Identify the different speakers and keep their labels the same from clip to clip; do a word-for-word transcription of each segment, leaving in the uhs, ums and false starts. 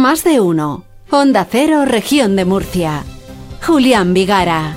Speaker 1: Más de uno. Onda Cero, Región de Murcia. Julián Vigara.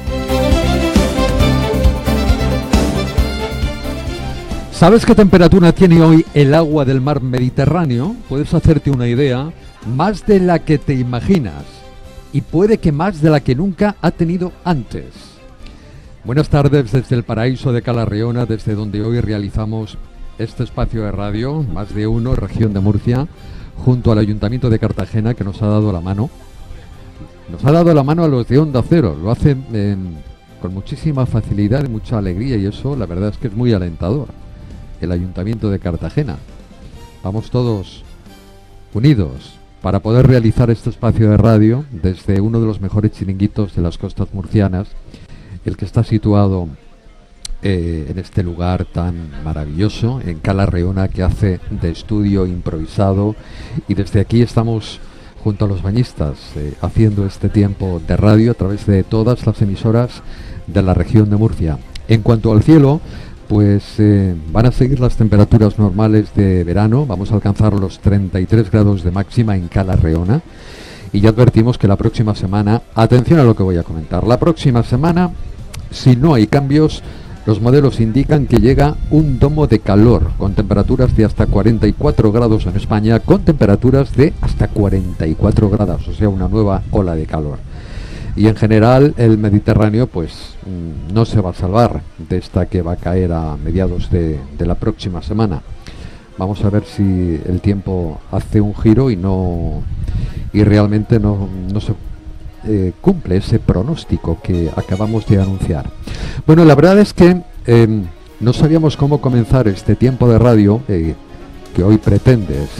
Speaker 2: ¿Sabes qué temperatura tiene hoy el agua del mar Mediterráneo? Puedes hacerte una idea, más de la que te imaginas, y puede que más de la que nunca ha tenido antes. Buenas tardes desde el paraíso de Cala Reona, desde donde hoy realizamos este espacio de radio, Más de uno, Región de Murcia, junto al Ayuntamiento de Cartagena, que nos ha dado la mano. Nos ha dado la mano a los de Onda Cero, lo hacen eh, con muchísima facilidad y mucha alegría, y eso la verdad es que es muy alentador. El Ayuntamiento de Cartagena. Vamos todos unidos para poder realizar este espacio de radio desde uno de los mejores chiringuitos de las costas murcianas, el que está situado eh, en este lugar tan maravilloso, en Cala Reona, que hace de estudio improvisado, y desde aquí estamos junto a los bañistas eh, haciendo este tiempo de radio a través de todas las emisoras de la región de Murcia. En cuanto al cielo, pues eh, van a seguir las temperaturas normales de verano. Vamos a alcanzar los treinta y tres grados de máxima en Cala Reona. Y ya advertimos que la próxima semana, atención a lo que voy a comentar, la próxima semana, si no hay cambios, los modelos indican que llega un domo de calor, con temperaturas de hasta cuarenta y cuatro grados en España, con temperaturas de hasta cuarenta y cuatro grados, o sea, una nueva ola de calor. Y en general el Mediterráneo pues no se va a salvar de esta que va a caer a mediados de, de la próxima semana. Vamos a ver si el tiempo hace un giro y no y realmente no, no se eh, cumple ese pronóstico que acabamos de anunciar. Bueno, la verdad es que eh, no sabíamos cómo comenzar este tiempo de radio eh, que hoy pretende